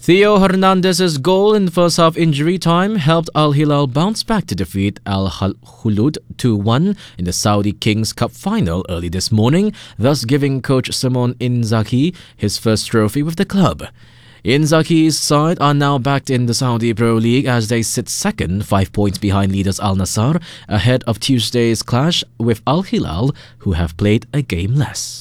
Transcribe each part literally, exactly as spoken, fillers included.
Theo Hernandez's goal in first half injury time helped Al Hilal bounce back to defeat Al Khulud two one in the Saudi Kings Cup final early this morning, thus giving coach Simon Inzaghi his first trophy with the club. Inzaghi's side are now backed in the Saudi Pro League as they sit second, five points behind leaders Al Nassr, ahead of Tuesday's clash with Al Hilal, who have played a game less.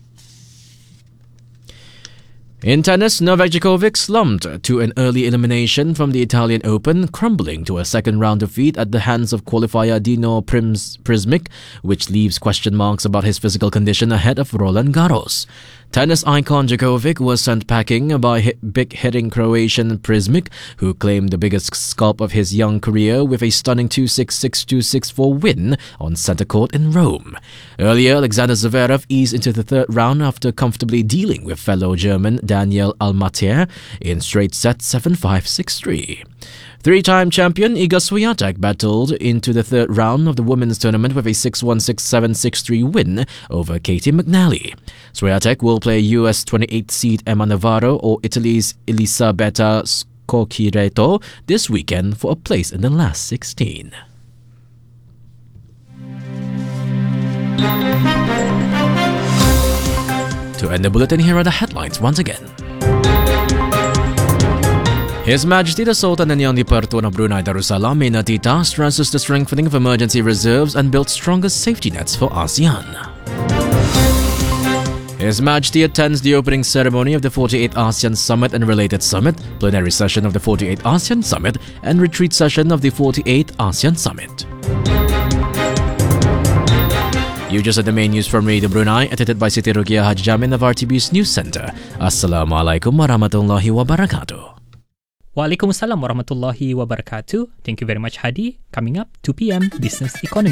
In tennis, Novak Djokovic slumped to an early elimination from the Italian Open, crumbling to a second-round defeat at the hands of qualifier Dino Prims Prismic, which leaves question marks about his physical condition ahead of Roland Garros. Tennis icon Djokovic was sent packing by hit big-hitting Croatian Prismic, who claimed the biggest scalp of his young career with a stunning two six, six two, six four win on centre court in Rome. Earlier, Alexander Zverev eased into the third round after comfortably dealing with fellow German Daniel Almaty in straight sets seven five, six three. Three-time champion Iga Swiatek battled into the third round of the women's tournament with a six one, six seven, six three win over Katie McNally. Swiatek will play U S twenty-eight seed Emma Navarro or Italy's Elisabetta Scocchiretto this weekend for a place in the last sixteen. To end the bulletin, here are the headlines once again. His Majesty the Sultan and Yang di-Pertuan of Brunei Darussalam Mena Tita stresses the strengthening of emergency reserves and builds stronger safety nets for ASEAN. His Majesty attends the opening ceremony of the forty-eighth ASEAN Summit and related summit, plenary session of the forty-eighth ASEAN Summit, and retreat session of the forty-eighth ASEAN Summit. You just heard the main news from Radio Brunei, edited by Siti Ruqyah Haji Jamin of R T B's News Centre. Assalamualaikum warahmatullahi wabarakatuh. Waalaikumsalam warahmatullahi wabarakatuh. Thank you very much, Hadi. Coming up, two p m Business Economy.